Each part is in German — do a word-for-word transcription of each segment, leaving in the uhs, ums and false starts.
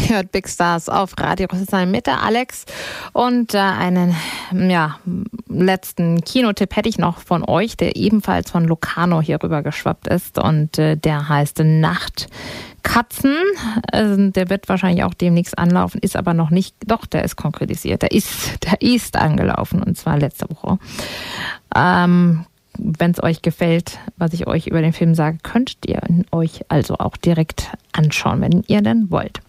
hört Big Stars auf Radio Rüsselsheim mit der Alex. Und äh, einen ja, letzten Kinotipp hätte ich noch von euch, der ebenfalls von Locarno hier rüber geschwappt ist. Und äh, der heißt Nachtkatzen. Äh, der wird wahrscheinlich auch demnächst anlaufen, ist aber noch nicht, doch, der ist konkretisiert. Der ist, der ist angelaufen, und zwar letzte Woche. Ähm, Wenn es euch gefällt, was ich euch über den Film sage, könnt ihr ihn euch also auch direkt anschauen, wenn ihr denn wollt.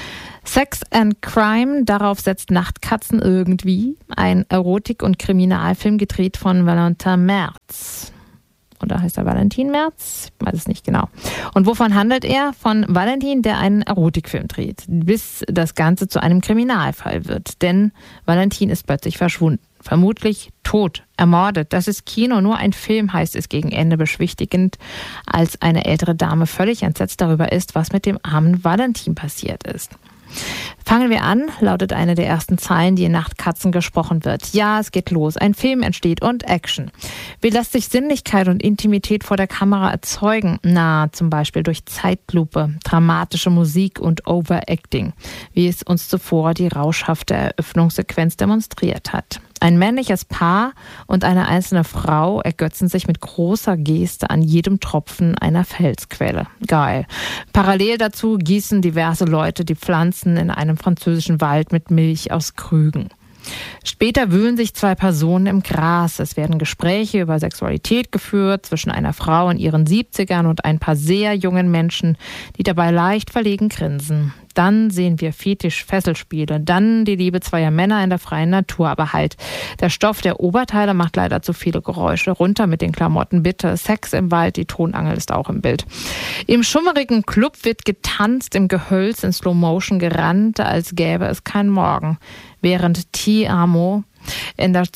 Sex and Crime, darauf setzt Nachtkatzen irgendwie. Ein Erotik- und Kriminalfilm gedreht von Valentin Merz. Oder heißt er Valentin Merz? Ich weiß es nicht genau. Und wovon handelt er? Von Valentin, der einen Erotikfilm dreht, bis das Ganze zu einem Kriminalfall wird. Denn Valentin ist plötzlich verschwunden. Vermutlich tot, ermordet. Das ist Kino, nur ein Film, heißt es gegen Ende beschwichtigend, als eine ältere Dame völlig entsetzt darüber ist, was mit dem armen Valentin passiert ist. Fangen wir an, lautet eine der ersten Zeilen, die in Nachtkatzen gesprochen wird. Ja, es geht los. Ein Film entsteht und Action. Wie lässt sich Sinnlichkeit und Intimität vor der Kamera erzeugen? Na, zum Beispiel durch Zeitlupe, dramatische Musik und Overacting, wie es uns zuvor die rauschhafte Eröffnungssequenz demonstriert hat. Ein männliches Paar und eine einzelne Frau ergötzen sich mit großer Geste an jedem Tropfen einer Felsquelle. Geil. Parallel dazu gießen diverse Leute die Pflanzen in einem französischen Wald mit Milch aus Krügen. Später wühlen sich zwei Personen im Gras. Es werden Gespräche über Sexualität geführt zwischen einer Frau in ihren siebzigern und ein paar sehr jungen Menschen, die dabei leicht verlegen grinsen. Dann sehen wir Fetisch-Fesselspiele, dann die Liebe zweier Männer in der freien Natur. Aber halt, der Stoff der Oberteile macht leider zu viele Geräusche. Runter mit den Klamotten, bitte. Sex im Wald, die Tonangel ist auch im Bild. Im schummerigen Club wird getanzt, im Gehölz in Slow-Motion gerannt, als gäbe es keinen Morgen. Während Ti Amo in der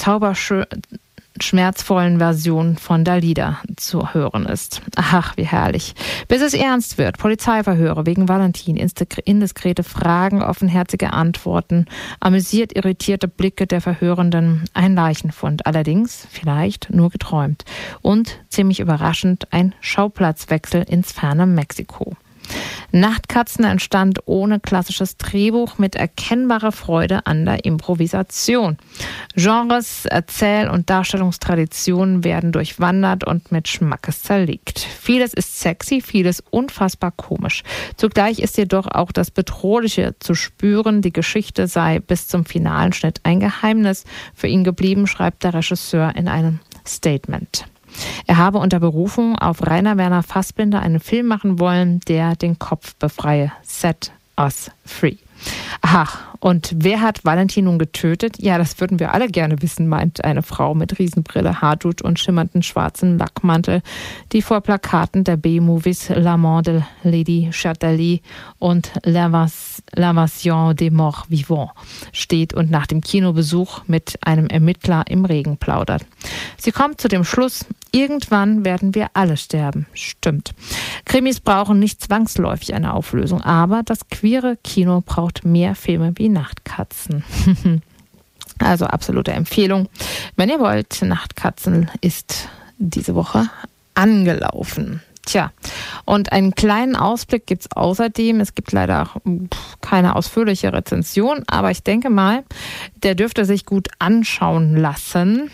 zauberschmerzvollen Version von Dalida zu hören ist. Ach, wie herrlich. Bis es ernst wird. Polizeiverhöre wegen Valentin, indiskrete Fragen, offenherzige Antworten, amüsiert irritierte Blicke der Verhörenden, ein Leichenfund. Allerdings vielleicht nur geträumt. Und ziemlich überraschend ein Schauplatzwechsel ins ferne Mexiko. Nachtkatzen entstand ohne klassisches Drehbuch mit erkennbarer Freude an der Improvisation. Genres, Erzähl- und Darstellungstraditionen werden durchwandert und mit Schmackes zerlegt. Vieles ist sexy, vieles unfassbar komisch. Zugleich ist jedoch auch das Bedrohliche zu spüren. Die Geschichte sei bis zum finalen Schnitt ein Geheimnis für ihn geblieben, schreibt der Regisseur in einem Statement. Er habe unter Berufung auf Rainer Werner Fassbinder einen Film machen wollen, der den Kopf befreie. Set us free. Ach, und wer hat Valentin nun getötet? Ja, das würden wir alle gerne wissen, meint eine Frau mit Riesenbrille, Haardutt und schimmernden schwarzen Lackmantel, die vor Plakaten der B-Movies L'Amant de Lady Chatterley und L'Invasion des Morts Vivants steht und nach dem Kinobesuch mit einem Ermittler im Regen plaudert. Sie kommt zu dem Schluss, irgendwann werden wir alle sterben. Stimmt. Krimis brauchen nicht zwangsläufig eine Auflösung, aber das queere Kino braucht mehr Filme wie Nachtkatzen. Also absolute Empfehlung. Wenn ihr wollt, Nachtkatzen ist diese Woche angelaufen. Tja, und einen kleinen Ausblick gibt es außerdem. Es gibt leider keine ausführliche Rezension, aber ich denke mal, der dürfte sich gut anschauen lassen.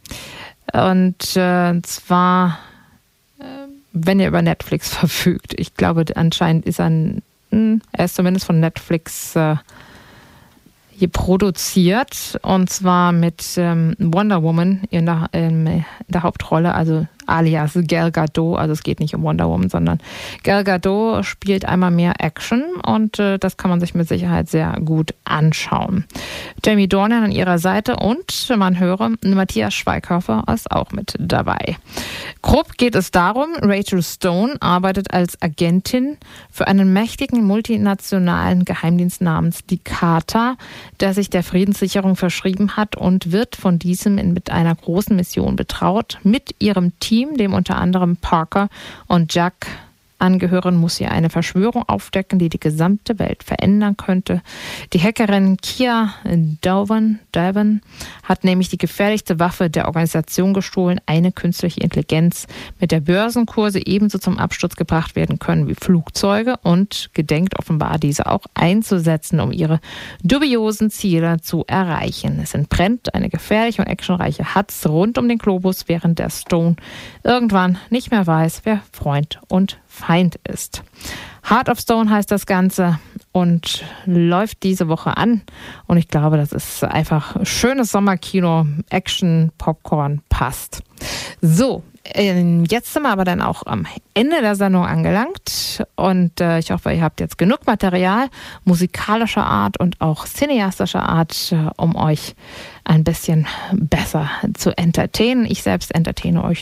Und äh, zwar, äh, wenn ihr über Netflix verfügt. Ich glaube, anscheinend ist er, er ist zumindest von Netflix äh, hier produziert. Und zwar mit ähm, Wonder Woman in der, in der Hauptrolle, also alias Gal Gadot. Also es geht nicht um Wonder Woman, sondern Gal Gadot spielt einmal mehr Action und äh, das kann man sich mit Sicherheit sehr gut anschauen. Jamie Dornan an ihrer Seite und man höre, Matthias Schweighöfer ist auch mit dabei. Grob geht es darum, Rachel Stone arbeitet als Agentin für einen mächtigen multinationalen Geheimdienst namens die Carta, der sich der Friedenssicherung verschrieben hat und wird von diesem mit einer großen Mission betraut, mit ihrem Team, dem unter anderem Parker und Jack angehören, muss sie eine Verschwörung aufdecken, die die gesamte Welt verändern könnte. Die Hackerin Kia Dowan, Dowan hat nämlich die gefährlichste Waffe der Organisation gestohlen, eine künstliche Intelligenz, mit der Börsenkurse ebenso zum Absturz gebracht werden können wie Flugzeuge, und gedenkt offenbar diese auch einzusetzen, um ihre dubiosen Ziele zu erreichen. Es entbrennt eine gefährliche und actionreiche Hatz rund um den Globus, während der Stone irgendwann nicht mehr weiß, wer Freund und Feind ist. Heart of Stone heißt das Ganze und läuft diese Woche an. Und ich glaube, das ist einfach schönes Sommerkino, Action, Popcorn, passt. So, jetzt sind wir aber dann auch am Ende der Sendung angelangt. Und äh, ich hoffe, ihr habt jetzt genug Material musikalischer Art und auch cineastischer Art, äh, um euch ein bisschen besser zu entertainen. Ich selbst entertaine euch